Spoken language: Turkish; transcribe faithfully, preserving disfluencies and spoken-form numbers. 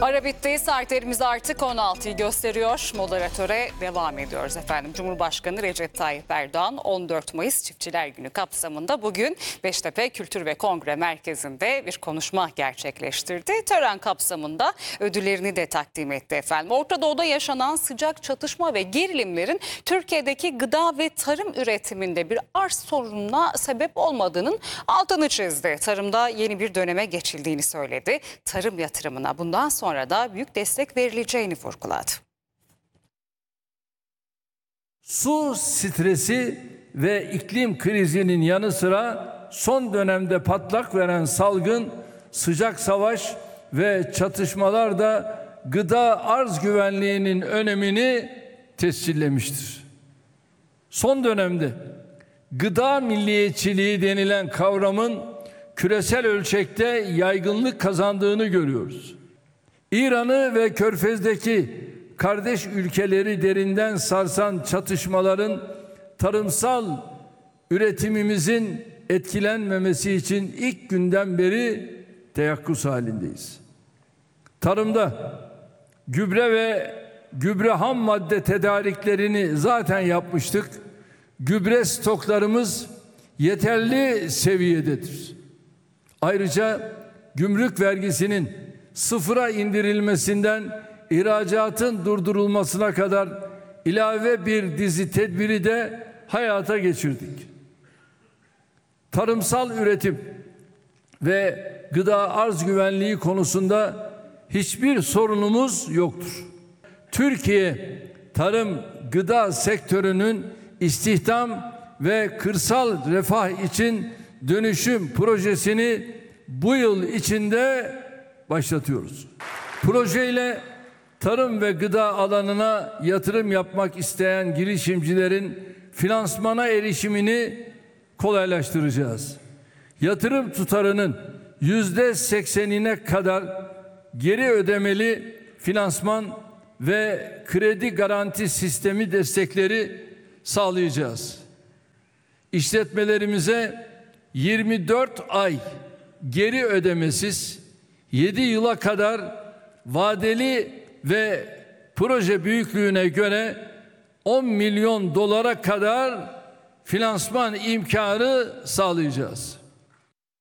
Ara bitti. Saatlerimiz artık on altıyı gösteriyor. Moderatöre devam ediyoruz efendim. Cumhurbaşkanı Recep Tayyip Erdoğan on dört Mayıs Çiftçiler Günü kapsamında bugün Beştepe Kültür ve Kongre Merkezi'nde bir konuşma gerçekleştirdi. Tören kapsamında ödüllerini de takdim etti efendim. Orta Doğu'da yaşanan sıcak çatışma ve gerilimlerin Türkiye'deki gıda ve tarım üretiminde bir arz sorununa sebep olmadığının altını çizdi. Tarımda yeni bir döneme geçildiğini söyledi. Tarım yatırımına bundan sonra da büyük destek verileceğini vurguladı. Su stresi ve iklim krizinin yanı sıra son dönemde patlak veren salgın, sıcak savaş ve çatışmalar da gıda arz güvenliğinin önemini tescillemiştir. Son dönemde gıda milliyetçiliği denilen kavramın küresel ölçekte yaygınlık kazandığını görüyoruz. İran'ı ve Körfez'deki kardeş ülkeleri derinden sarsan çatışmaların tarımsal üretimimizin etkilenmemesi için ilk günden beri teyakkuz halindeyiz. Tarımda gübre ve gübre ham madde tedariklerini zaten yapmıştık. Gübre stoklarımız yeterli seviyededir. Ayrıca gümrük vergisinin sıfıra indirilmesinden ihracatın durdurulmasına kadar ilave bir dizi tedbiri de hayata geçirdik. Tarımsal üretim ve gıda arz güvenliği konusunda hiçbir sorunumuz yoktur. Türkiye tarım gıda sektörünün istihdam ve kırsal refah için dönüşüm projesini bu yıl içinde başlatıyoruz. Projeyle tarım ve gıda alanına yatırım yapmak isteyen girişimcilerin finansmana erişimini kolaylaştıracağız. Yatırım tutarının yüzde seksenine kadar geri ödemeli finansman ve kredi garanti sistemi destekleri sağlayacağız. İşletmelerimize yirmi dört ay geri ödemesiz yedi yıla kadar vadeli ve proje büyüklüğüne göre on milyon dolara kadar finansman imkanı sağlayacağız.